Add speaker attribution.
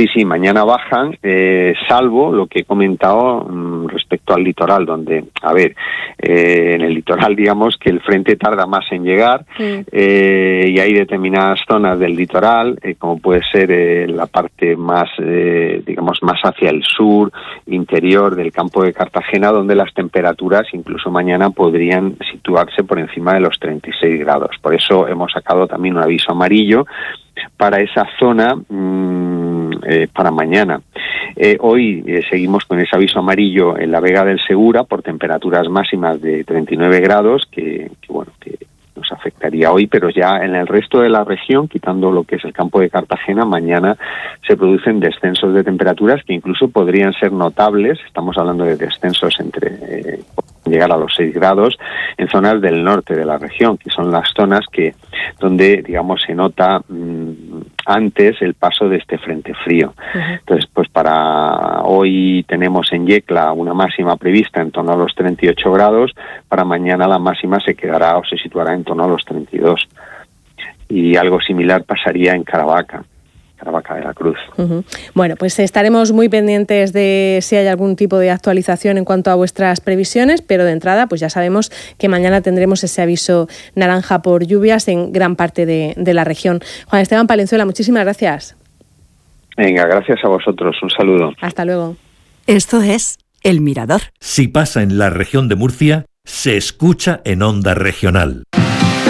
Speaker 1: sí, mañana bajan, salvo lo que he comentado respecto al litoral, donde, en el litoral, digamos que el frente tarda más en llegar, y hay determinadas zonas del litoral, como puede ser la parte más, más hacia el sur, interior del campo de Cartagena, donde las temperaturas incluso mañana podrían situarse por encima de los 36 grados. Por eso hemos sacado también un aviso amarillo para esa zona para mañana. Hoy seguimos con ese aviso amarillo en la Vega del Segura por temperaturas máximas de 39 grados que nos afectaría hoy, pero ya en el resto de la región, quitando lo que es el campo de Cartagena, mañana se producen descensos de temperaturas que incluso podrían ser notables. Estamos hablando de descensos entre llegar a los 6 grados en zonas del norte de la región, que son las zonas donde, digamos, se nota antes el paso de este frente frío. Entonces, pues para hoy tenemos en Yecla una máxima prevista en torno a los 38 grados, para mañana la máxima se quedará o se situará en torno a los 32. Y algo similar pasaría en Caravaca de la Cruz.
Speaker 2: Bueno, pues estaremos muy pendientes de si hay algún tipo de actualización en cuanto a vuestras previsiones, pero de entrada pues ya sabemos que mañana tendremos ese aviso naranja por lluvias en gran parte de la región. Juan Esteban Palenzuela, muchísimas gracias.
Speaker 1: Venga, gracias a vosotros. Un saludo.
Speaker 2: Hasta luego.
Speaker 3: Esto es El Mirador.
Speaker 4: Si pasa en la región de Murcia, se escucha en Onda Regional.